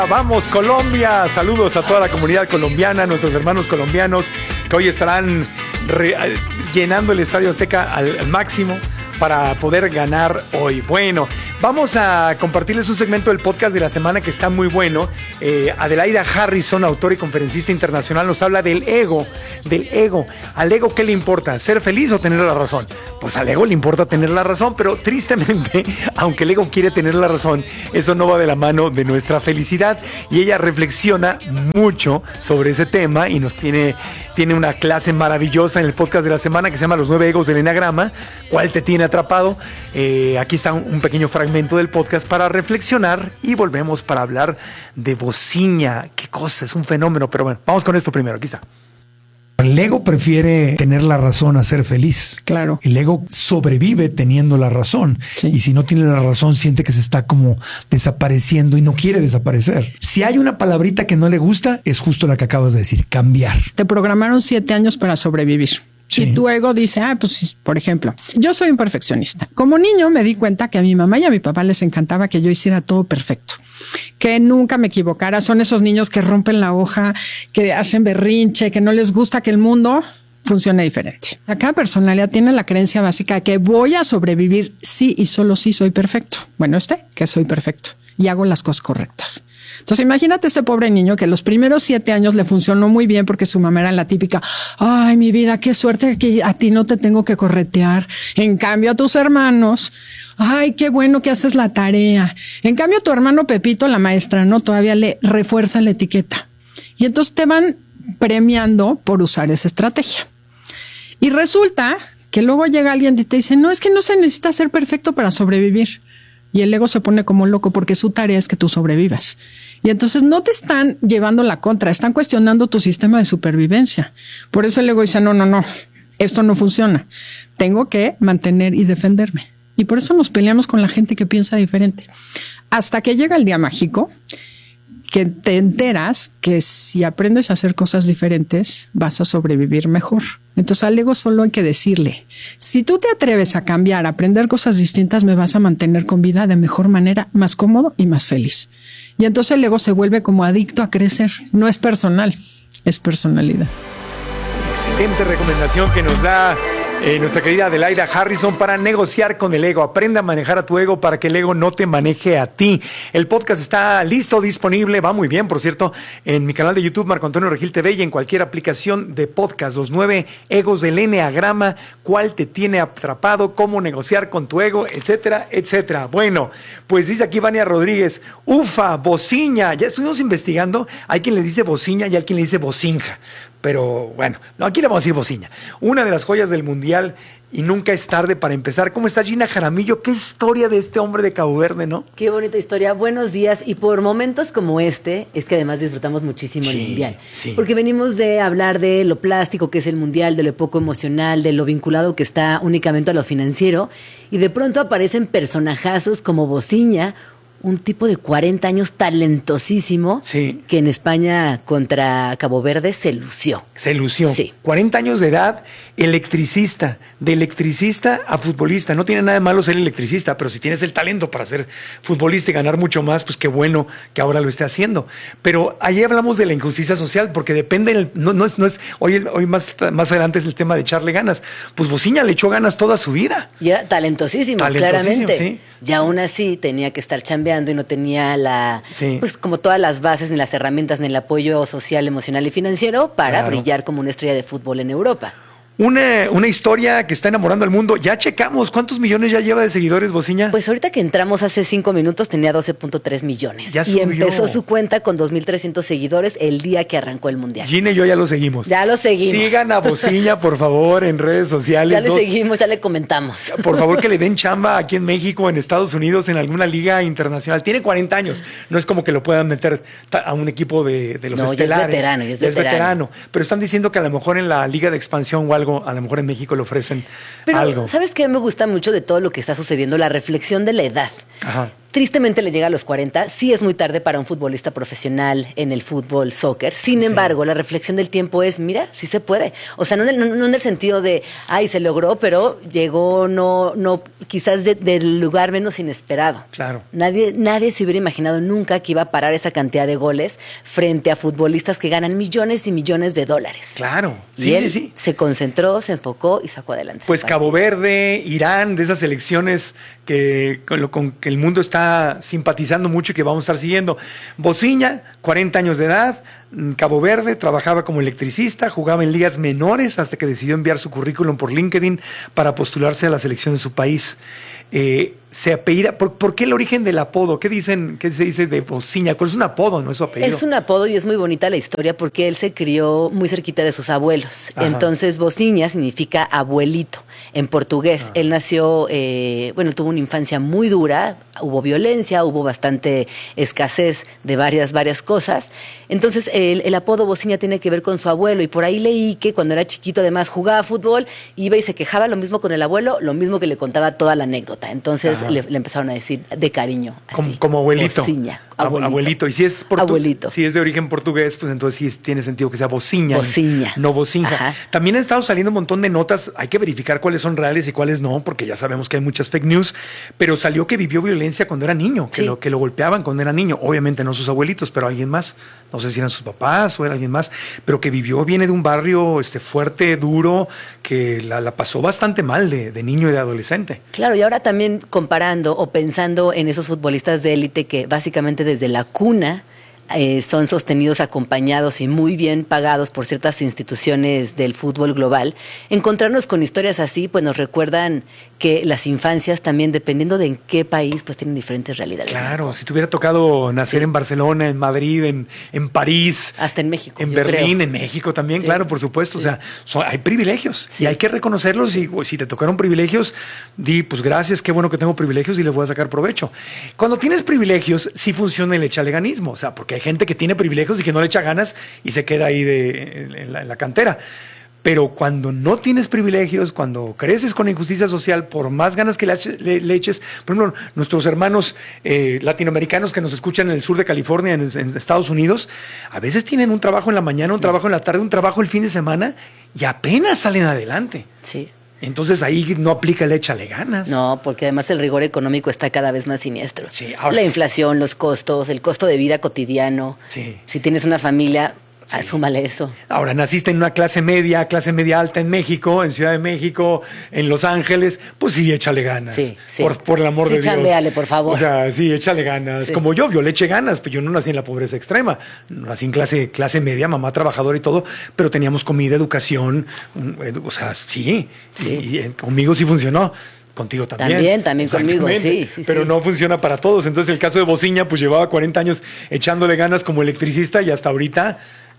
Vamos Colombia, saludos a toda la comunidad colombiana, nuestros hermanos colombianos que hoy estarán llenando el Estadio Azteca al máximo para poder ganar hoy. Bueno, vamos a compartirles un segmento del podcast de la semana que está muy bueno. Adelaida Harrison, autora y conferencista internacional, nos habla del ego. ¿Al ego qué le importa? ¿Ser feliz o tener la razón? Pues al ego le importa tener la razón, pero tristemente, aunque el ego quiere tener la razón, eso no va de la mano de nuestra felicidad. Y ella reflexiona mucho sobre ese tema y nos tiene una clase maravillosa en el podcast de la semana que se llama Los 9 egos del Eneagrama. ¿Cuál te tiene atrapado? Aquí está un pequeño fragmento del podcast para reflexionar y volvemos para hablar de Bociña. Qué cosa, es un fenómeno, pero bueno, vamos con esto primero, aquí está. El ego prefiere tener la razón a ser feliz. Claro. El ego sobrevive teniendo la razón. Sí. Y si no tiene la razón, siente que se está como desapareciendo y no quiere desaparecer. Si hay una palabrita que no le gusta, es justo la que acabas de decir, cambiar. Te programaron 7 años para sobrevivir. Sí. Y tu ego dice, pues, por ejemplo, yo soy un perfeccionista. Como niño me di cuenta que a mi mamá y a mi papá les encantaba que yo hiciera todo perfecto, que nunca me equivocara. Son esos niños que rompen la hoja, que hacen berrinche, que no les gusta que el mundo funcione diferente. Cada personalidad tiene la creencia básica de que voy a sobrevivir sí y solo si soy perfecto. Bueno, que soy perfecto y hago las cosas correctas. Entonces imagínate este pobre niño que los primeros 7 años le funcionó muy bien porque su mamá era la típica, ay, mi vida, qué suerte que a ti no te tengo que corretear. En cambio a tus hermanos, ay, qué bueno que haces la tarea. En cambio tu hermano Pepito, la maestra, no, todavía le refuerza la etiqueta. Y entonces te van premiando por usar esa estrategia. Y resulta que luego llega alguien y te dice, no, es que no se necesita ser perfecto para sobrevivir. Y el ego se pone como loco porque su tarea es que tú sobrevivas. Y entonces no te están llevando la contra, están cuestionando tu sistema de supervivencia. Por eso el ego dice, no, esto no funciona. Tengo que mantener y defenderme. Y por eso nos peleamos con la gente que piensa diferente. Hasta que llega el día mágico, que te enteras que si aprendes a hacer cosas diferentes, vas a sobrevivir mejor. Entonces al ego solo hay que decirle, si tú te atreves a cambiar, a aprender cosas distintas, me vas a mantener con vida de mejor manera, más cómodo y más feliz. Y entonces el ego se vuelve como adicto a crecer. No es personal, es personalidad. Excelente recomendación que nos da nuestra querida Adelaida Harrison para negociar con el ego. Aprende a manejar a tu ego para que el ego no te maneje a ti. El podcast está listo, disponible, va muy bien, por cierto, en mi canal de YouTube, Marco Antonio Regil TV, y en cualquier aplicación de podcast. Los 9 egos del Eneagrama, cuál te tiene atrapado, cómo negociar con tu ego, etcétera, etcétera. Bueno, pues dice aquí Vania Rodríguez, ufa, Bociña. Ya estuvimos investigando, hay quien le dice Bociña y hay quien le dice Bocinja. Pero bueno, no, aquí le vamos a decir Bociña. Una de las joyas del mundial y nunca es tarde para empezar. ¿Cómo está Gina Jaramillo? Qué historia de este hombre de Cabo Verde, ¿no? Qué bonita historia. Buenos días. Y por momentos como este, es que además disfrutamos muchísimo el mundial. Sí. Porque venimos de hablar de lo plástico que es el mundial, de lo poco emocional, de lo vinculado que está únicamente a lo financiero. Y de pronto aparecen personajazos como Bociña, un tipo de 40 años talentosísimo, sí, que en España contra Cabo Verde se lució. Se lució. Sí. 40 años de edad, electricista, de electricista a futbolista. No tiene nada de malo ser electricista, pero si tienes el talento para ser futbolista y ganar mucho más, pues qué bueno que ahora lo esté haciendo. Pero ahí hablamos de la injusticia social, porque depende, no es hoy más adelante es el tema de echarle ganas. Pues Bociña le echó ganas toda su vida. Y era talentosísimo, claramente. Sí. Y aún así tenía que estar chambeando y no tenía pues como todas las bases, ni las herramientas, ni el apoyo social, emocional y financiero para brillar como una estrella de fútbol en Europa. Una historia que está enamorando al mundo. Ya checamos, ¿cuántos millones ya lleva de seguidores Bociña? Pues ahorita que entramos hace 5 minutos tenía 12.3 millones. Ya y subió. empezó su cuenta con 2.300 seguidores el día que arrancó el Mundial. Gina y yo ya lo seguimos. Ya lo seguimos. Sigan a Bociña, por favor, en redes sociales. Ya le seguimos, ya le comentamos. Por favor, que le den chamba aquí en México, en Estados Unidos, en alguna liga internacional. Tiene 40 años. No es como que lo puedan meter a un equipo de los estelares. Ya es veterano. Pero están diciendo que a lo mejor en la liga de expansión o algo, a lo mejor en México le ofrecen algo. ¿Sabes qué me gusta mucho de todo lo que está sucediendo? La reflexión de la edad. Ajá. Tristemente le llega a los 40. Sí es muy tarde para un futbolista profesional en el fútbol, soccer. Sin embargo, la reflexión del tiempo es, mira, sí se puede. O sea, no en el sentido de, ay, se logró, pero llegó no quizás del lugar menos inesperado. Claro. Nadie se hubiera imaginado nunca que iba a parar esa cantidad de goles frente a futbolistas que ganan millones y millones de dólares. Claro. Y él se concentró, se enfocó y sacó adelante. Pues Cabo Verde, Irán, de esas selecciones con que el mundo está simpatizando mucho y que vamos a estar siguiendo. Bociña, 40 años de edad, Cabo Verde, trabajaba como electricista, jugaba en ligas menores hasta que decidió enviar su currículum por LinkedIn para postularse a la selección de su país. Se apellida, ¿por qué el origen del apodo? ¿Qué se dice de Bociña? ¿Cuál es un apodo, no es su apellido? Es un apodo y es muy bonita la historia porque él se crió muy cerquita de sus abuelos. Ajá. Entonces, Bociña significa abuelito en portugués. Ajá. Él nació, tuvo una infancia muy dura, hubo violencia, hubo bastante escasez de varias cosas. Entonces, el apodo Bociña tiene que ver con su abuelo y por ahí leí que cuando era chiquito además jugaba fútbol, iba y se quejaba lo mismo con el abuelo, lo mismo que le contaba toda la anécdota. Entonces le empezaron a decir de cariño. Así, como abuelito. Bociña. Abuelito. Y si es abuelito. Si es de origen portugués, pues entonces sí tiene sentido que sea Bociña. Bociña. No Bocinja. Ajá. También han estado saliendo un montón de notas. Hay que verificar cuáles son reales y cuáles no, porque ya sabemos que hay muchas fake news. Pero salió que vivió violencia cuando era niño, que lo golpeaban cuando era niño. Obviamente no sus abuelitos, pero alguien más. No sé si eran sus papás o era alguien más, pero que viene de un barrio fuerte, duro, que la pasó bastante mal de niño y de adolescente. Claro, y ahora también comparando o pensando en esos futbolistas de élite que básicamente desde la cuna son sostenidos, acompañados y muy bien pagados por ciertas instituciones del fútbol global, encontrarnos con historias así, pues nos recuerdan que las infancias también, dependiendo de en qué país, pues tienen diferentes realidades. Claro, si te hubiera tocado nacer en Barcelona, en Madrid, en París. Hasta en México. En Berlín, en México también, claro, por supuesto. Sí. O sea, hay privilegios y hay que reconocerlos y si te tocaron privilegios, pues gracias, qué bueno que tengo privilegios y les voy a sacar provecho. Cuando tienes privilegios, sí funciona el echaleganismo, o sea, porque hay gente que tiene privilegios y que no le echa ganas y se queda ahí en la cantera. Pero cuando no tienes privilegios, cuando creces con injusticia social, por más ganas que le eches, por ejemplo, nuestros hermanos latinoamericanos que nos escuchan en el sur de California, en Estados Unidos, a veces tienen un trabajo en la mañana, un trabajo en la tarde, un trabajo el fin de semana y apenas salen adelante. Sí. Entonces ahí no aplica el échale ganas. No, porque además el rigor económico está cada vez más siniestro. Sí, ahora, la inflación, los costos, el costo de vida cotidiano. Sí. Si tienes una familia, sí, súmale eso. Ahora, naciste en una clase media alta en México, en Ciudad de México, en Los Ángeles, pues sí, échale ganas. Sí, sí. Por el amor de Dios. Chambeale, por favor. O sea, sí, échale ganas. Sí. Como yo le eché ganas, pues yo no nací en la pobreza extrema. Nací en clase media, mamá trabajadora y todo, pero teníamos comida, educación, o sea, sí. Y conmigo sí funcionó. Contigo también. También conmigo, sí. Pero no funciona para todos. Entonces, el caso de Bociña, pues llevaba 40 años echándole ganas como electricista y hasta ahorita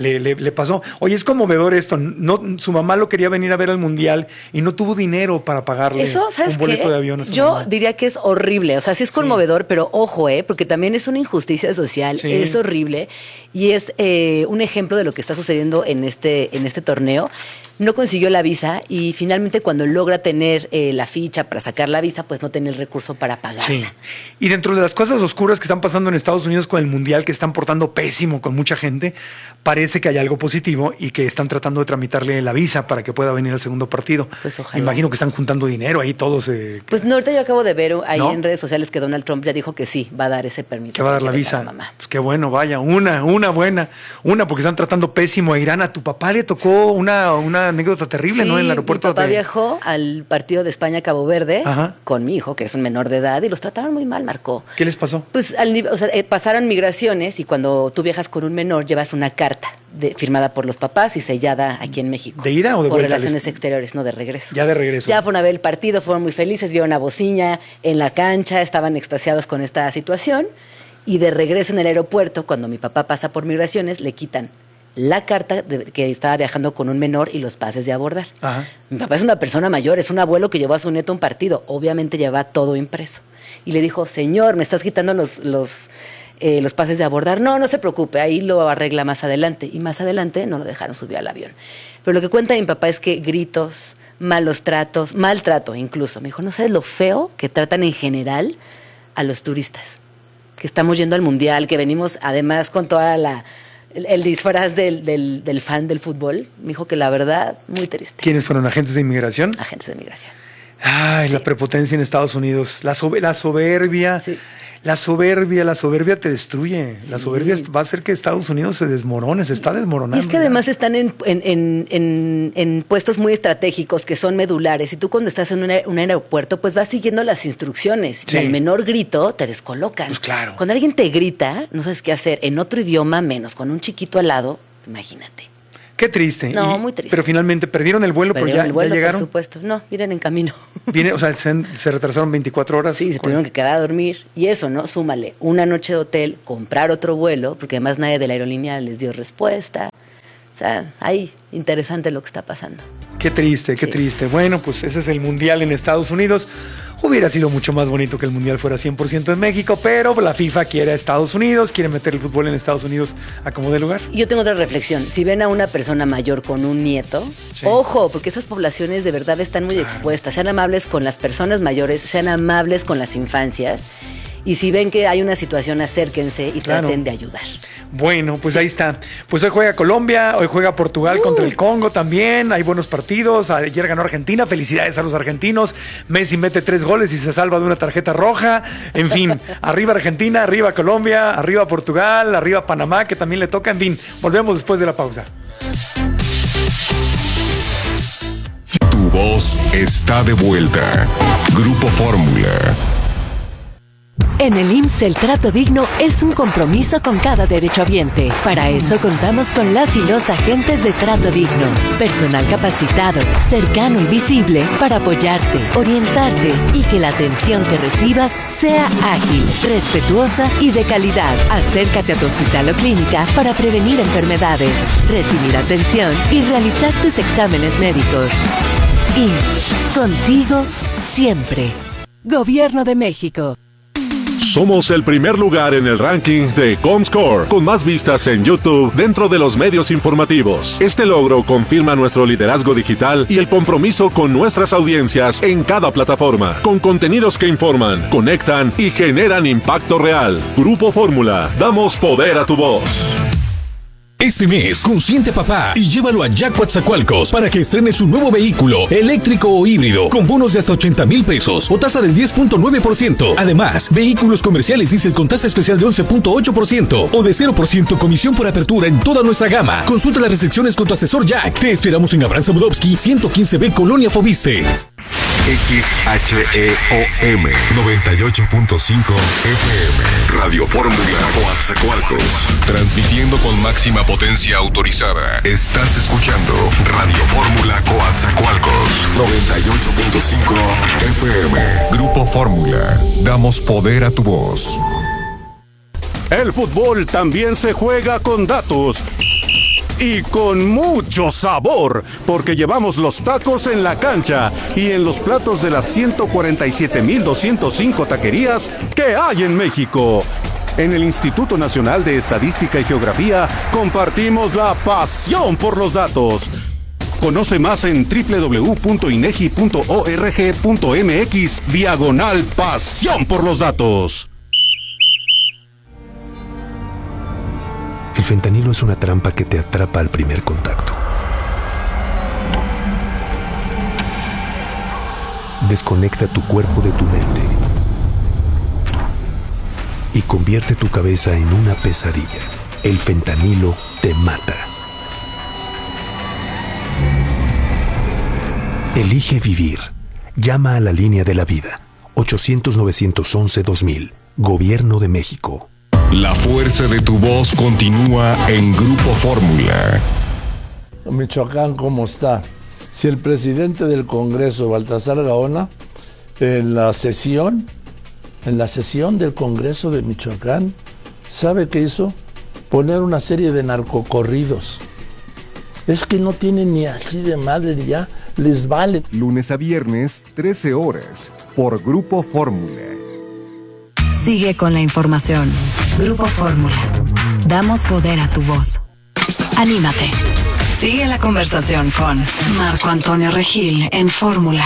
le pasó. Oye, es conmovedor esto. Su mamá lo quería venir a ver al Mundial y no tuvo dinero para pagarle un boleto de avión a su Yo mamá. diría que es horrible. O sea, sí es conmovedor, pero ojo, porque también es una injusticia social. Sí. Es horrible y es un ejemplo de lo que está sucediendo en este torneo. No consiguió la visa y finalmente cuando logra tener la ficha para sacar la visa, pues no tiene el recurso para pagarla. Sí. Y dentro de las cosas oscuras que están pasando en Estados Unidos con el Mundial, que están portando pésimo con mucha gente, parece que hay algo positivo y que están tratando de tramitarle la visa para que pueda venir al segundo partido. Pues ojalá. Imagino que están juntando dinero ahí todos. Pues no, ahorita yo acabo de ver ahí en redes sociales que Donald Trump ya dijo que sí, va a dar ese permiso. Que va a dar la visa. Mamá. Pues qué bueno, vaya, una buena, porque están tratando pésimo a Irán. A tu papá le tocó una anécdota terrible, sí, ¿no? En el aeropuerto. Mi papá viajó al partido de España-Cabo Verde con mi hijo, que es un menor de edad, y los trataron muy mal, Marco. ¿Qué les pasó? Pues pasaron migraciones y cuando tú viajas con un menor llevas una carta firmada por los papás y sellada aquí en México. ¿De ida o de por vuelta? Por relaciones exteriores, no de regreso. Ya de regreso. Ya fueron a ver el partido, fueron muy felices, vieron a Bociña en la cancha, estaban extasiados con esta situación y de regreso en el aeropuerto, cuando mi papá pasa por migraciones, le quitan la carta que estaba viajando con un menor y los pases de abordar. Ajá. Mi papá es una persona mayor, es un abuelo que llevó a su nieto a un partido, obviamente lleva todo impreso. Y le dijo, señor, me estás quitando los pases de abordar. No se preocupe, ahí lo arregla más adelante. Y más adelante no lo dejaron subir al avión. Pero lo que cuenta mi papá es que gritos, malos tratos, maltrato incluso. Me dijo, ¿no sabes lo feo que tratan en general a los turistas, que estamos yendo al mundial, que venimos además con toda el disfraz del fan del fútbol. Me dijo que la verdad, muy triste. ¿Quiénes fueron? ¿Agentes de inmigración? Agentes de inmigración. Ay, sí. La prepotencia en Estados Unidos, la soberbia. Sí. La soberbia te destruye. Sí. La soberbia va a hacer que Estados Unidos se desmorone, se está desmoronando. Y es que además están en puestos muy estratégicos que son medulares. Y tú cuando estás en un aeropuerto, pues vas siguiendo las instrucciones. Sí. Y al menor grito te descolocan. Pues claro. Cuando alguien te grita, no sabes qué hacer. En otro idioma menos, con un chiquito al lado, imagínate. Qué triste. No, muy triste. Pero finalmente perdieron el vuelo, pero ya llegaron. Por supuesto. No, vienen en camino. O sea, se retrasaron 24 horas. Sí, se tuvieron que quedar a dormir. Y eso, ¿no? Súmale una noche de hotel, comprar otro vuelo, porque además nadie de la aerolínea les dio respuesta. O sea, ahí, interesante lo que está pasando. Qué triste, qué triste. Bueno, pues ese es el Mundial en Estados Unidos. Hubiera sido mucho más bonito que el Mundial fuera 100% en México, pero la FIFA quiere a Estados Unidos, quiere meter el fútbol en Estados Unidos a como dé lugar. Yo tengo otra reflexión. Si ven a una persona mayor con un nieto, ojo, porque esas poblaciones de verdad están muy expuestas. Sean amables con las personas mayores, sean amables con las infancias. Y si ven que hay una situación, acérquense y traten de ayudar. Bueno, pues ahí está. Pues hoy juega Colombia, hoy juega Portugal contra el Congo también. Hay buenos partidos. Ayer ganó Argentina. Felicidades a los argentinos. Messi mete 3 goles y se salva de una tarjeta roja. En fin, arriba Argentina, arriba Colombia, arriba Portugal, arriba Panamá, que también le toca. En fin, volvemos después de la pausa. Tu voz está de vuelta. Grupo Fórmula. En el IMSS el trato digno es un compromiso con cada derechohabiente. Para eso contamos con las y los agentes de trato digno. Personal capacitado, cercano y visible para apoyarte, orientarte y que la atención que recibas sea ágil, respetuosa y de calidad. Acércate a tu hospital o clínica para prevenir enfermedades, recibir atención y realizar tus exámenes médicos. IMSS, contigo siempre. Gobierno de México. Somos el primer lugar en el ranking de Comscore, con más vistas en YouTube dentro de los medios informativos. Este logro confirma nuestro liderazgo digital y el compromiso con nuestras audiencias en cada plataforma, con contenidos que informan, conectan y generan impacto real. Grupo Fórmula, damos poder a tu voz. Este mes, consiente papá y llévalo a Jack Coatzacoalcos para que estrene su nuevo vehículo, eléctrico o híbrido, con bonos de hasta 80,000 pesos o tasa del 10.9%. Además, vehículos comerciales diésel con tasa especial de 11.8% o de 0% comisión por apertura en toda nuestra gama. Consulta las restricciones con tu asesor Jack. Te esperamos en Abraham Samudowski, 115B, Colonia Fobiste. XHEOM 98.5 FM Radio Fórmula Coatzacoalcos, transmitiendo con máxima potencia autorizada. Estás escuchando Radio Fórmula Coatzacoalcos 98.5 FM. Grupo Fórmula, damos poder a tu voz. El fútbol también se juega con datos. Y con mucho sabor, porque llevamos los tacos en la cancha y en los platos de las 147,205 taquerías que hay en México. En el Instituto Nacional de Estadística y Geografía compartimos la pasión por los datos. Conoce más en www.inegi.org.mx/pasión por los datos. El fentanilo es una trampa que te atrapa al primer contacto. Desconecta tu cuerpo de tu mente y convierte tu cabeza en una pesadilla. El fentanilo te mata. Elige vivir. Llama a la línea de la vida. 800-911-2000. Gobierno de México. La fuerza de tu voz continúa en Grupo Fórmula. Michoacán, ¿cómo está? Si el presidente del Congreso, Baltasar Gaona, en la sesión del Congreso de Michoacán, ¿sabe qué hizo? Poner una serie de narcocorridos. Es que no tienen ni así de madre, ya les vale. Lunes a viernes, 13 horas, por Grupo Fórmula. Sigue con la información. Grupo Fórmula. Damos poder a tu voz. Anímate. Sigue la conversación con Marco Antonio Regil en Fórmula.